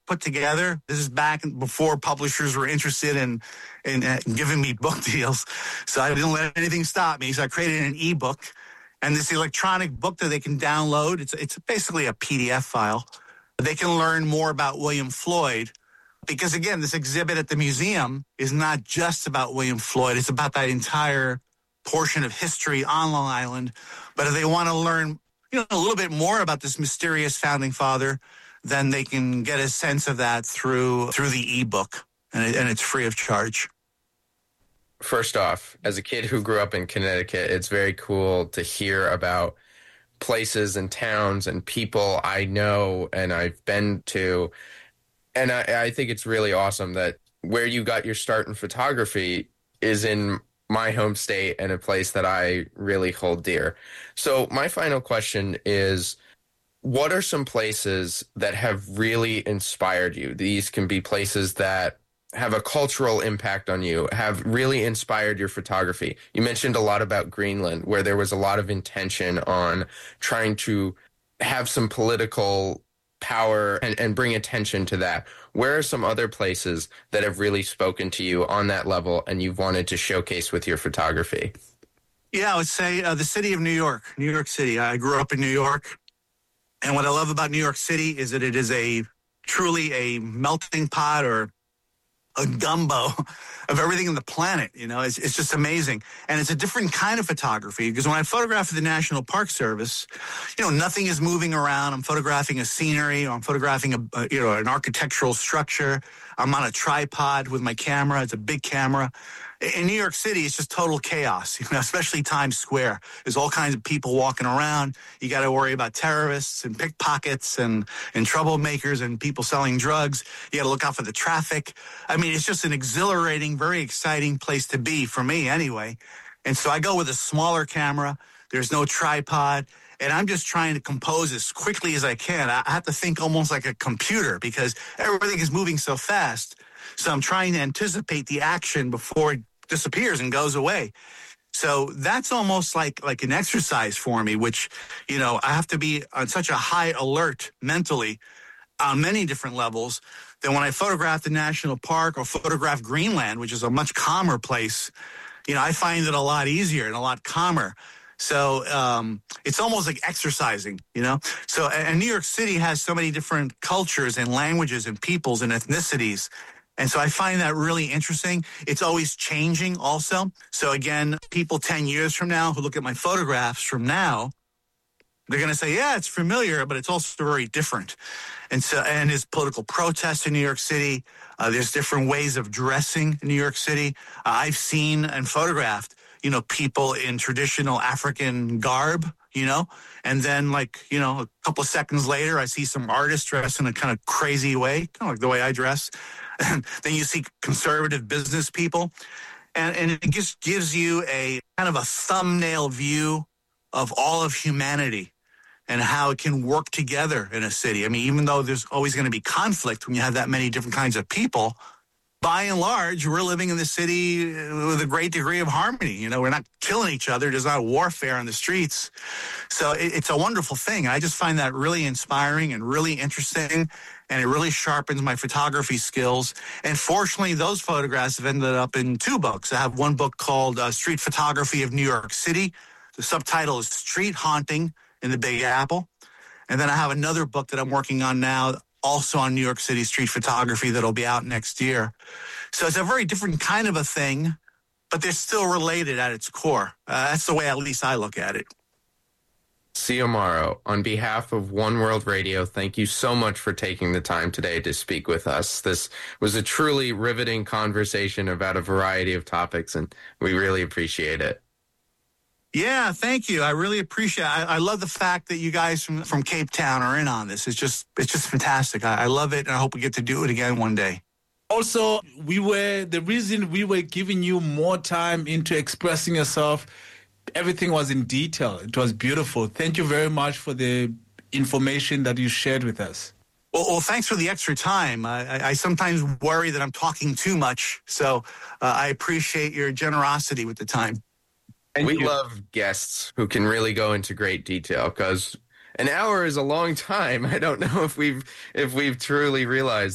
put together. This is back before publishers were interested in giving me book deals. So I didn't let anything stop me. So I created an ebook, and this electronic book that they can download. It's basically a PDF file. They can learn more about William Floyd. Because, again, this exhibit at the museum is not just about William Floyd. It's about that entire portion of history on Long Island. But if they want to learn, a little bit more about this mysterious founding father, then they can get a sense of that through the ebook, and it's free of charge. First off, as a kid who grew up in Connecticut, it's very cool to hear about places and towns and people I know and I've been to. And I think it's really awesome that where you got your start in photography is in my home state and a place that I really hold dear. So my final question is, what are some places that have really inspired you? These can be places that have a cultural impact on you, have really inspired your photography. You mentioned a lot about Greenland, where there was a lot of intention on trying to have some political power and bring attention to that. Where are some other places that have really spoken to you on that level and you've wanted to showcase with your photography? Yeah, I would say the city of New York City. I grew up in New York. And what I love about New York City is that it is truly a melting pot or a gumbo of everything on the planet. It's just amazing. And it's a different kind of photography, because when I photograph for the National Park Service, nothing is moving around. I'm photographing a scenery, or I'm photographing an architectural structure. I'm on a tripod with my camera. It's a big camera. In New York City, it's just total chaos, especially Times Square. There's all kinds of people walking around. You got to worry about terrorists and pickpockets and troublemakers and people selling drugs. You got to look out for the traffic. I mean, it's just an exhilarating, very exciting place to be, for me anyway. And so I go with a smaller camera. There's no tripod. And I'm just trying to compose as quickly as I can. I have to think almost like a computer because everything is moving so fast. So I'm trying to anticipate the action before it disappears and goes away. So that's almost like an exercise for me, which, I have to be on such a high alert mentally on many different levels that when I photograph the national park or photograph Greenland, which is a much calmer place, I find it a lot easier and a lot calmer. So it's almost like exercising, So, and New York City has so many different cultures and languages and peoples and ethnicities. And so I find that really interesting. It's always changing also. So again, people 10 years from now who look at my photographs from now, they're going to say, yeah, it's familiar, but it's also very different. And there's political protests in New York City. There's different ways of dressing in New York City. I've seen and photographed, people in traditional African garb, and then a couple of seconds later, I see some artists dressed in a kind of crazy way, kind of like the way I dress. And then you see conservative business people. And it just gives you a kind of a thumbnail view of all of humanity and how it can work together in a city. I mean, even though there's always going to be conflict when you have that many different kinds of people, by and large, we're living in the city with a great degree of harmony. We're not killing each other. There's not warfare on the streets. So it's a wonderful thing. I just find that really inspiring and really interesting, and it really sharpens my photography skills. And fortunately, those photographs have ended up in 2 books. I have one book called Street Photography of New York City. The subtitle is Street Haunting in the Big Apple. And then I have another book that I'm working on now, also on New York City street photography, that'll be out next year. So it's a very different kind of a thing, but they're still related at its core. That's the way at least I look at it. Sio Morrow, on behalf of One World Radio, thank you so much for taking the time today to speak with us. This was a truly riveting conversation about a variety of topics, and we really appreciate it. Yeah, thank you. I really appreciate it. I love the fact that you guys from Cape Town are in on this. It's just fantastic. I love it, and I hope we get to do it again one day. Also, the reason we were giving you more time into expressing yourself, everything was in detail. It was beautiful. Thank you very much for the information that you shared with us. Well, thanks for the extra time. I sometimes worry that I'm talking too much, so I appreciate your generosity with the time. We love guests who can really go into great detail, because an hour is a long time. I don't know if we've truly realized